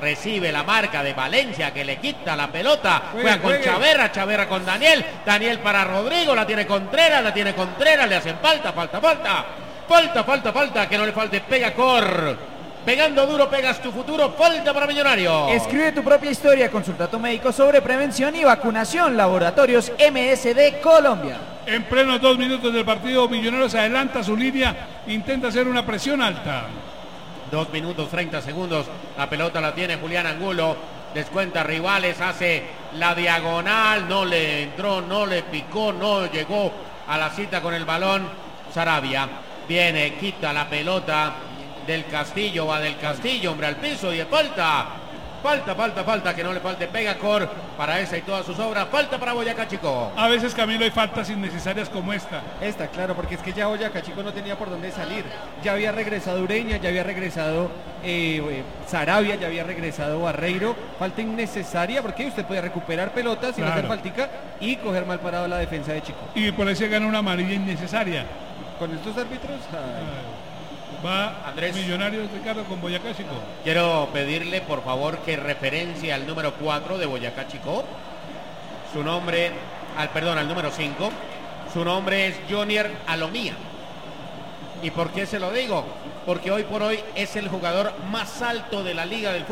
recibe la marca de Valencia que le quita la pelota, juega con Chaverra con Daniel para Rodrigo, la tiene Contreras, le hacen falta, que no le falte Pegacor. Pegando duro, pegas tu futuro, falta para Millonarios. Escribe tu propia historia, consulta a tu médico sobre prevención y vacunación. Laboratorios MSD Colombia. En plenos 2 minutos del partido, Millonarios adelanta su línea, intenta hacer una presión alta. 2 minutos 30 segundos, la pelota la tiene Julián Angulo, descuenta rivales, hace la diagonal, no le entró, no le picó, no llegó a la cita con el balón. Sarabia viene, quita la pelota del Castillo, va del Castillo, hombre, al piso y de falta, que no le falte Pegacor para esa y todas sus obras, falta para Boyacá Chico. A veces, Camilo, hay faltas innecesarias como esta. Claro, porque es que ya Boyacá Chico no tenía por dónde salir. Ya había regresado Ureña, ya había regresado Sarabia, ya había regresado Barreiro. Falta innecesaria porque usted puede recuperar pelotas sin hacer faltica y coger mal parado la defensa de Chico. Y por eso gana una amarilla innecesaria. Con estos árbitros... Va Andrés Millonarios, Ricardo, con Boyacá Chico. Quiero pedirle, por favor, que referencie al número 4 de Boyacá Chico. Su nombre, al número 5. Su nombre es Jonier Alomía. ¿Y por qué se lo digo? Porque hoy por hoy es el jugador más alto de la Liga del Fútbol.